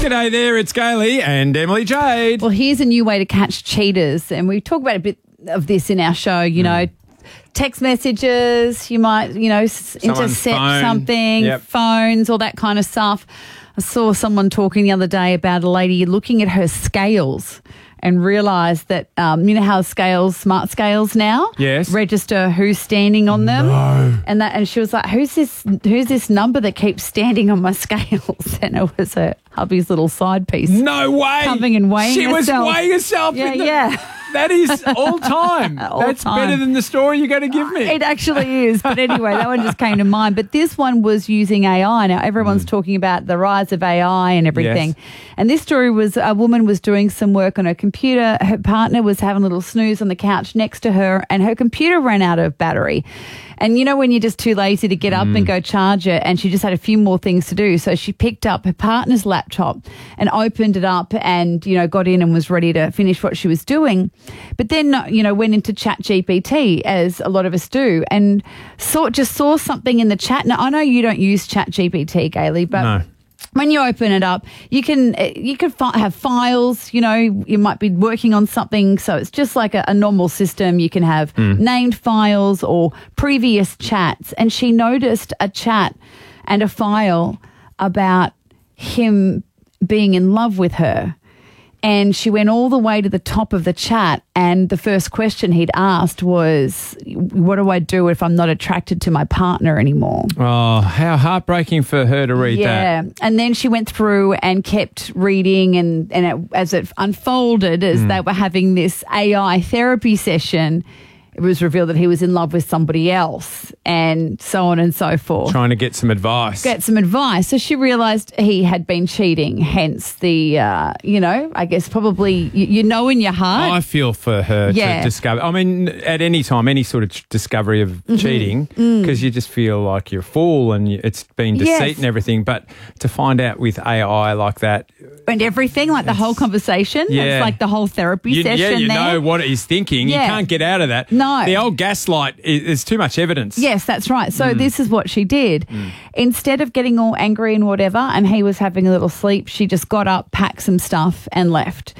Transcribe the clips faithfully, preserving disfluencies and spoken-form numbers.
G'day there, it's Gailey and Emily Jade. Well, here's a new way to catch cheaters, and we talk about a bit of this in our show, you know, text messages, you might, you know, s- intercept phone. something, Yep. phones, all that kind of stuff. I saw someone talking the other day about a lady looking at her scales and realised that, um, you know how scales, smart scales now, Yes. register who's standing on them, No. and that, and she was like, "Who's this? Who's this number that keeps standing on my scales?" And it was her hubby's little side piece. No way. Coming and weighing She herself. was weighing herself. Yeah, in the, yeah. That is all time. All That's time. better than the story you're going to give me. It actually is. But anyway, that one just came to mind. But this one was using A I. Now, everyone's talking about the rise of A I and everything. Yes. And this story was a woman was doing some work on her computer. Her partner was having a little snooze on the couch next to her, and her computer ran out of battery. And you know when you're just too lazy to get up and go charge it, and she just had a few more things to do. So she picked up her partner's laptop and opened it up and, you know, got in and was ready to finish what she was doing. But then, you know, went into Chat G P T, as a lot of us do, and saw just saw something in the chat. Now, I know you don't use Chat G P T, Gailey, but... No. When you open it up, you can you can fi- have files. You know, you might be working on something, so it's just like a, a normal system. You can have named files or previous chats. And she noticed a chat and a file about him being in love with her. And she went all the way to the top of the chat, and the first question he'd asked was, "What do I do if I'm not attracted to my partner anymore?" Oh, how heartbreaking for her to read Yeah, that. and then she went through and kept reading, and, and it, as it unfolded, as they were having this A I therapy session, it was revealed that he was in love with somebody else, and so on and so forth. Trying to get some advice. Get some advice. So she realised he had been cheating, hence the, uh, you know, I guess probably, you, you know in your heart. I feel for her Yeah. to discover. I mean, at any time, any sort of t- discovery of Mm-hmm. cheating, because you just feel like you're a fool and you, it's been deceit Yes. and everything. But to find out with A I like that, and everything, like the whole conversation. Yeah. It's like the whole therapy you, session yeah, you there. know what he's thinking. Yeah. You can't get out of that. No. The old gaslight is, is too much evidence. Yes, that's right. Mm. So this is what she did. Instead of getting all angry and whatever, and he was having a little sleep, she just got up, packed some stuff, and left.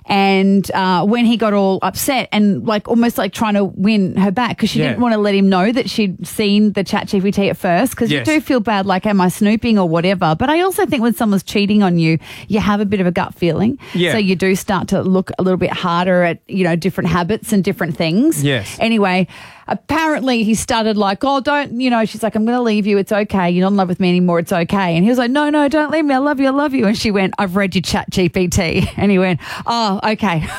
And uh, when he got all upset and like almost like trying to win her back, because she Yeah. didn't want to let him know that she'd seen the Chat G P T at first, because Yes. you do feel bad, like, am I snooping or whatever? But I also think when someone's cheating on you, you have a bit of a gut feeling. Yeah. So you do start to look a little bit harder at, you know, different habits and different things. Yes. Anyway, apparently he started like, oh, don't, you know, she's like, I'm going to leave you. It's okay. You're not in love with me anymore. It's okay. And he was like, no, no, don't leave me. I love you. I love you. And she went, I've read your Chat G P T. And he went, oh, okay.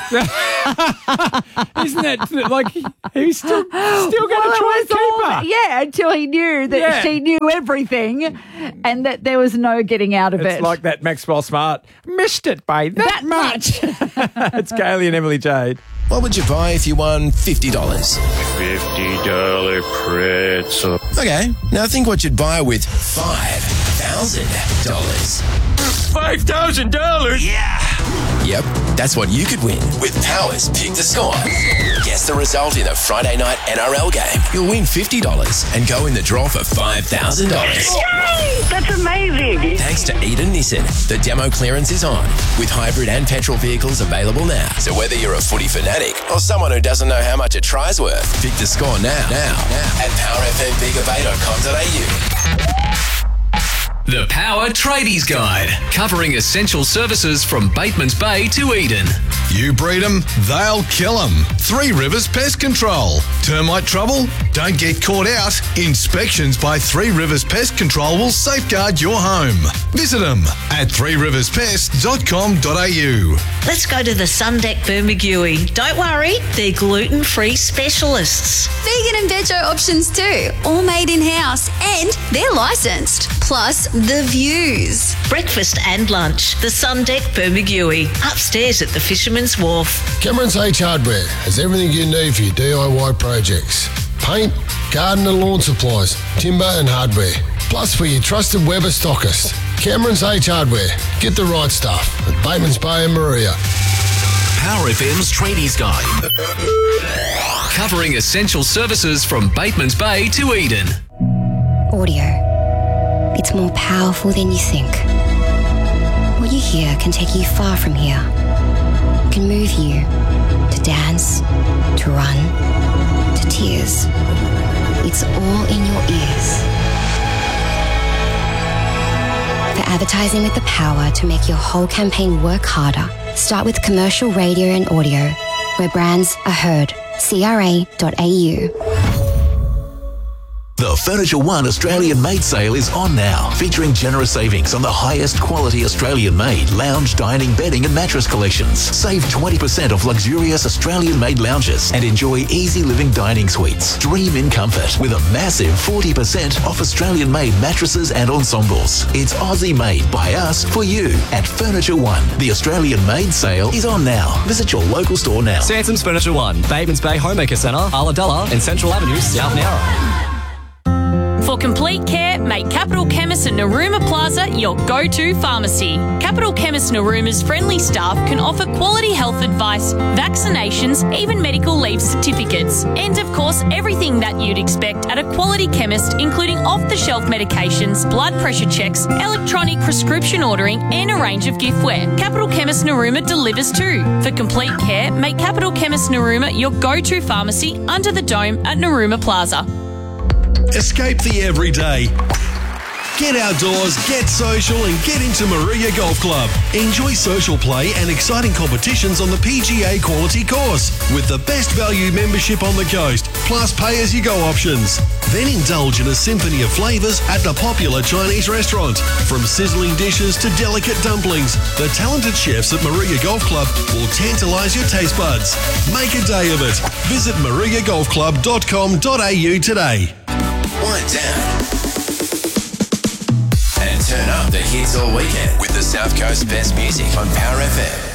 Isn't that like he's still still going Well, to it try was and keep all- her? Yeah, until he knew that Yeah. she knew everything and that there was no getting out of It's it. like that Maxwell Smart. Missed it by that, That much. It's Gailey and Emily Jade. What would you buy if you won fifty dollars? fifty dollar pretzel. Okay, now think what you'd buy with five thousand dollars. five thousand dollars? Yeah! Yep, that's what you could win with Power's Pick the Score. Guess the result in a Friday night N R L game. You'll win fifty dollars and go in the draw for five thousand dollars. Yay! That's amazing. Thanks to Eden Nissan, the demo clearance is on, with hybrid and petrol vehicles available now. So whether you're a footy fanatic or someone who doesn't know how much a try's worth, pick the score now, now, now at power f m bigger bay dot com dot a u. The Power Tradies Guide, covering essential services from Bateman's Bay to Eden. You breed them, they'll kill them. Three Rivers Pest Control. Termite trouble? Don't get caught out. Inspections by Three Rivers Pest Control will safeguard your home. Visit them at three rivers pest dot com dot a u. Let's go to the Sundeck Bermagui. Don't worry, they're gluten-free specialists. Vegan and veggie options too, all made in-house, and they're licensed. Plus, the views. Breakfast and lunch. The Sundeck Bermagui. Upstairs at the Fisherman's Wharf. Cameron's H Hardware has everything you need for your D I Y projects. Paint, garden and lawn supplies, timber and hardware. Plus for your trusted Weber stockist. Cameron's H Hardware. Get the right stuff at Bateman's Bay and Maria. Power F M's Tradies Guide, covering essential services from Bateman's Bay to Eden. Audio. It's more powerful than you think. What you here can take you far from here. Can move you to dance, to run, to tears. It's all in your ears. For advertising with the power to make your whole campaign work harder, start with commercial radio and audio, where brands are heard. C R A dot A U. The Furniture One Australian Made sale is on now, featuring generous savings on the highest quality Australian made lounge, dining, bedding and mattress collections. Save twenty percent off luxurious Australian made lounges and enjoy easy living dining suites. Dream in comfort with a massive forty percent off Australian made mattresses and ensembles. It's Aussie made by us for you at Furniture One. The Australian Made sale is on now. Visit your local store now. Sansom's Furniture One, Batemans Bay Homemaker Centre, Ulladulla and Central Avenue, South Nowra. For complete care, make Capital Chemist at Narooma Plaza your go-to pharmacy. Capital Chemist Narooma's friendly staff can offer quality health advice, vaccinations, even medical leave certificates. And of course, everything that you'd expect at a quality chemist, including off-the-shelf medications, blood pressure checks, electronic prescription ordering and a range of giftware. Capital Chemist Narooma delivers too. For complete care, make Capital Chemist Narooma your go-to pharmacy under the dome at Narooma Plaza. Escape the everyday. Get outdoors, get social and get into Maria Golf Club. Enjoy social play and exciting competitions on the P G A quality course with the best value membership on the coast, plus pay-as-you-go options. Then indulge in a symphony of flavours at the popular Chinese restaurant. From sizzling dishes to delicate dumplings, the talented chefs at Maria Golf Club will tantalise your taste buds. Make a day of it. Visit maria golf club dot com dot a u today. Wind down and turn up the hits all weekend with the South Coast best music on Power F M.